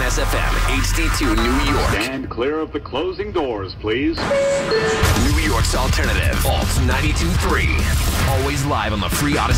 SFM, HD2 New York. Stand clear of the closing doors, please. New York's alternative, Alt 92.3. Always live on the free Odyssey.